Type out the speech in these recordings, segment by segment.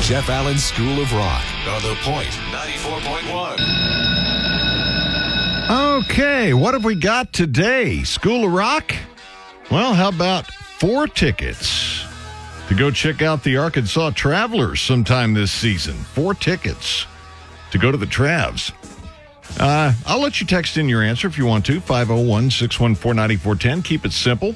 Jeff Allen's School of Rock on The Point 94.1. Okay, what have we got today? School of Rock? Well, how about 4 tickets to go check out the Arkansas Travelers sometime this season? 4 tickets to go to the Travs. I'll let you text in your answer if you want to, 501-614-9410. Keep it simple.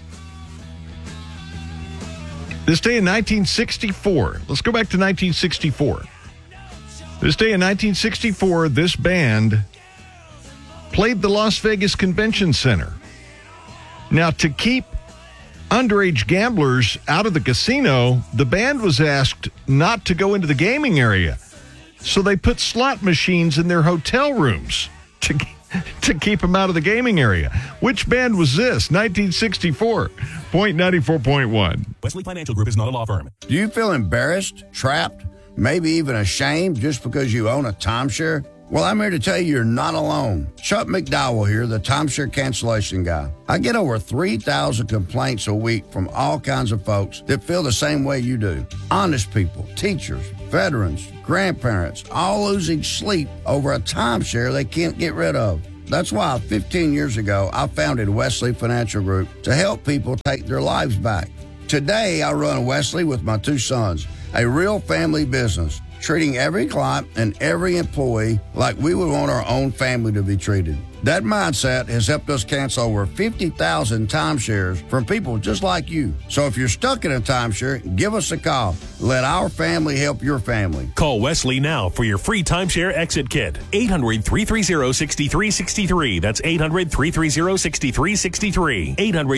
This day in 1964. Let's go back to 1964. This day in 1964, this band played the Las Vegas Convention Center. Now, to keep underage gamblers out of the casino, the band was asked not to go into the gaming area. So they put slot machines in their hotel rooms to keep them out of the gaming area. Which band was this? 1964. Point 94.1. Wesley Financial Group is not a law firm. Do you feel embarrassed, trapped, maybe even ashamed just because you own a timeshare? Well, I'm here to tell you you're not alone. Chuck McDowell here, the timeshare cancellation guy. I get over 3,000 complaints a week from all kinds of folks that feel the same way you do. Honest people, teachers, veterans, grandparents, all losing sleep over a timeshare they can't get rid of. That's why 15 years ago, I founded Wesley Financial Group to help people take their lives back. Today, I run Wesley with my 2 sons, a real family business, treating every client and every employee like we would want our own family to be treated. That mindset has helped us cancel over 50,000 timeshares from people just like you. So if you're stuck in a timeshare, give us a call. Let our family help your family. Call Wesley now for your free timeshare exit kit. 800-330-6363. That's 800-330-6363.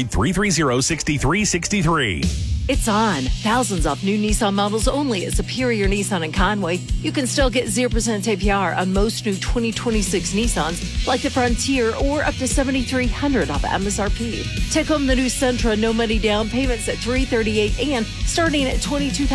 800-330-6363. It's on. Thousands off new Nissan models only at Superior Nissan in Conway. You can still get 0% APR on most new 2026 Nissans, like the Frontier, or up to $7,300 off MSRP. Take home the new Sentra, no money down, payments at $338 and starting at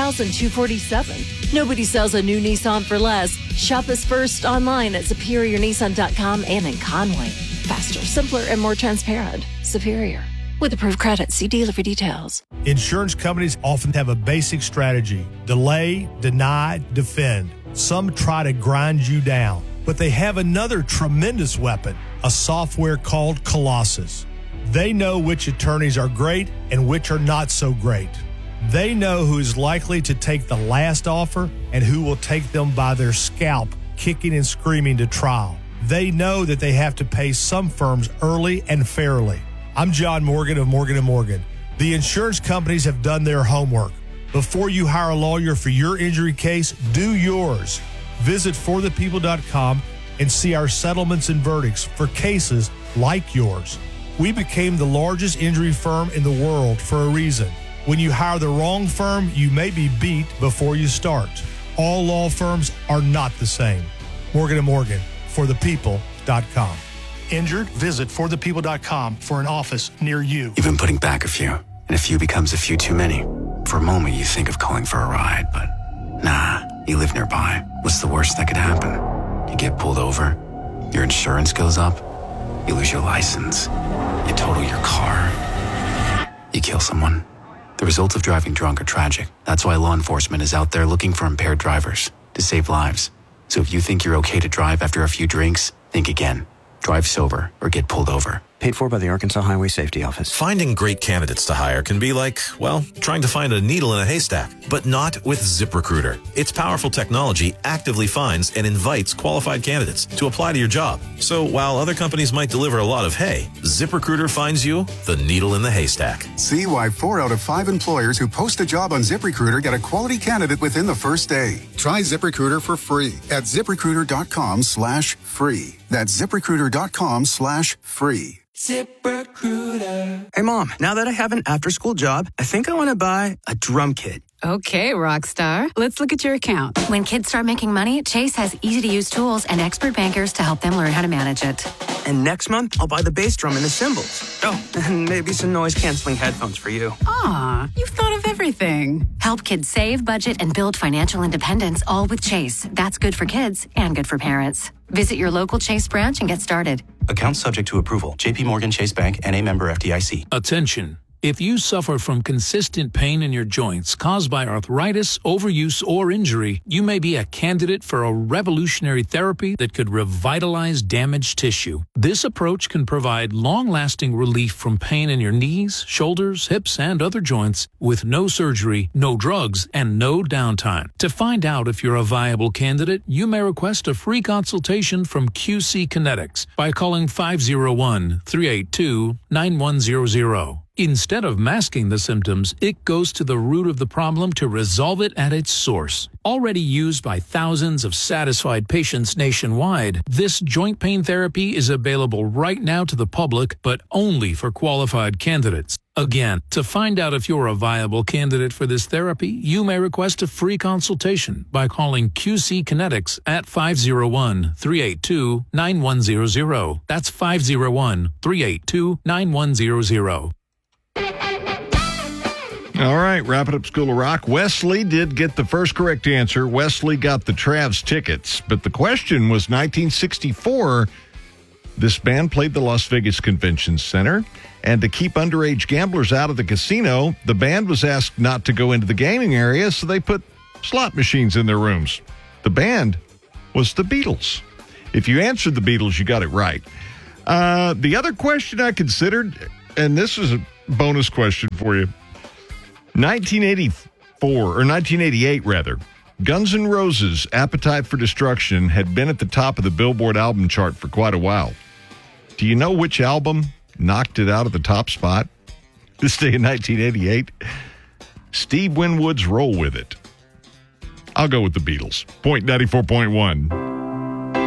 $22,247. Nobody sells a new Nissan for less. Shop us first online at SuperiorNissan.com and in Conway. Faster, simpler, and more transparent. Superior. With approved credit, see dealer for details. Insurance companies often have a basic strategy: delay, deny, defend. Some try to grind you down, but they have another tremendous weapon, a software called Colossus. They know which attorneys are great and which are not so great. They know who is likely to take the last offer and who will take them by their scalp, kicking and screaming to trial. They know that they have to pay some firms early and fairly. I'm John Morgan of Morgan & Morgan. The insurance companies have done their homework. Before you hire a lawyer for your injury case, do yours. Visit forthepeople.com and see our settlements and verdicts for cases like yours. We became the largest injury firm in the world for a reason. When you hire the wrong firm, you may be beat before you start. All law firms are not the same. Morgan & Morgan, forthepeople.com. Injured? Visit forthepeople.com for an office near you. You've been putting back a few, and a few becomes a few too many. For a moment, you think of calling for a ride, but nah, you live nearby. What's the worst that could happen? You get pulled over, your insurance goes up, you lose your license, you total your car, you kill someone. The results of driving drunk are tragic. That's why law enforcement is out there looking for impaired drivers to save lives. So if you think you're okay to drive after a few drinks, think again. Drive sober or get pulled over. Paid for by the Arkansas Highway Safety Office. Finding great candidates to hire can be like, well, trying to find a needle in a haystack. But not with ZipRecruiter. Its powerful technology actively finds and invites qualified candidates to apply to your job. So while other companies might deliver a lot of hay, ZipRecruiter finds you the needle in the haystack. See why 4 out of 5 employers who post a job on ZipRecruiter get a quality candidate within the first day. Try ZipRecruiter for free at ZipRecruiter.com/free. That's ZipRecruiter.com/free. ZipRecruiter. Hey, Mom, now that I have an after-school job, I think I want to buy a drum kit. Okay, Rockstar. Let's look at your account. When kids start making money, Chase has easy-to-use tools and expert bankers to help them learn how to manage it. And next month, I'll buy the bass drum and the cymbals. Oh, and maybe some noise-canceling headphones for you. Aw, you've thought of everything. Help kids save, budget, and build financial independence, all with Chase. That's good for kids and good for parents. Visit your local Chase branch and get started. Account subject to approval. JP Morgan Chase Bank, N.A. member FDIC. Attention. If you suffer from consistent pain in your joints caused by arthritis, overuse, or injury, you may be a candidate for a revolutionary therapy that could revitalize damaged tissue. This approach can provide long-lasting relief from pain in your knees, shoulders, hips, and other joints with no surgery, no drugs, and no downtime. To find out if you're a viable candidate, you may request a free consultation from QC Kinetics by calling 501-382-9100. Instead of masking the symptoms, it goes to the root of the problem to resolve it at its source. Already used by thousands of satisfied patients nationwide, this joint pain therapy is available right now to the public, but only for qualified candidates. Again, to find out if you're a viable candidate for this therapy, you may request a free consultation by calling QC Kinetics at 501-382-9100. That's 501-382-9100. All right, wrapping up School of Rock. Wesley did get the first correct answer. Wesley got the Travs tickets, but the question was 1964. This band played the Las Vegas Convention Center, and to keep underage gamblers out of the casino, the band was asked not to go into the gaming area, so they put slot machines in their rooms. The band was the Beatles. If you answered the Beatles, you got it right. The other question I considered, and this is a bonus question for you, 1988 rather, Guns N' Roses' Appetite for Destruction had been at the top of the Billboard album chart for quite a while. Do you know which album knocked it out of the top spot this day in 1988? Steve Winwood's Roll With It. I'll go with the Beatles. Point 94.1.